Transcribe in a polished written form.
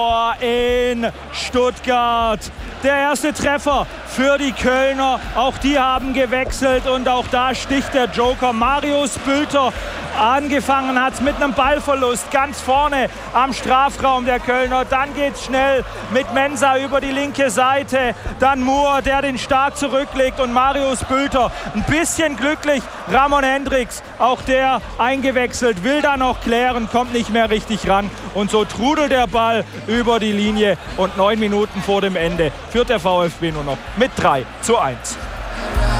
In Stuttgart. Der erste Treffer für die Kölner. Auch die haben gewechselt und auch da sticht der Joker. Marius Bülter angefangen hat es mit einem Ballverlust ganz vorne am Strafraum der Kölner. Dann geht es schnell mit Mensah über die linke Seite. Dann Moore, der den stark zurücklegt und Marius Bülter ein bisschen glücklich. Ramon Hendricks, auch der eingewechselt, will da noch klären, kommt nicht mehr richtig ran. Und so trudelt der Ball über die Linie und 9 Minuten vor dem Ende führt der VfB nur noch mit 3:1.